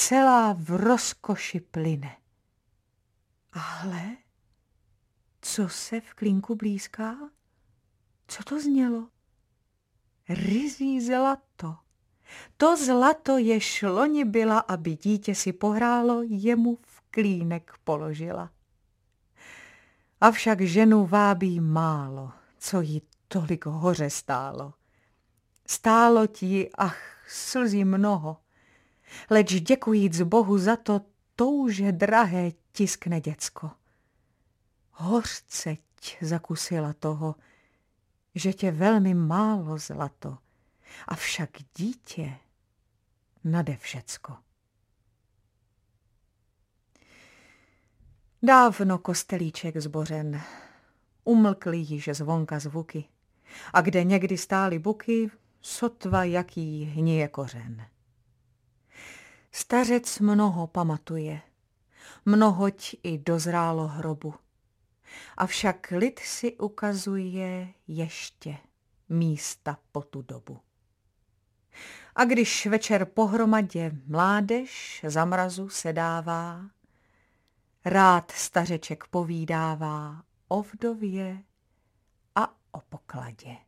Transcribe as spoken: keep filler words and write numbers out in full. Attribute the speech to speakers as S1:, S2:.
S1: celá v rozkoši plyne. Ale co se v klínku blízká? Co to znělo? Ryzí zlato. To zlato, jež loni byla, aby dítě si pohrálo, jemu v klínek položila. Avšak ženu vábí málo, co jí tolik hoře stálo. Stálo ti, ach, slzí mnoho, leč děkujíc Bohu za to, touže drahé tiskne děcko. Hořceť zakusila toho, že tě velmi málo zlato, avšak dítě nade všecko. Dávno kostelíček zbořen, umlkly již zvonka zvuky, a kde někdy stály buky, sotva jaký hníje kořen. Stařec mnoho pamatuje, mnohoť i dozrálo hrobu, avšak lid si ukazuje ještě místa po tu dobu. A když večer pohromadě mládež za mrazu sedává, rád stařeček povídává o vdově a o pokladě.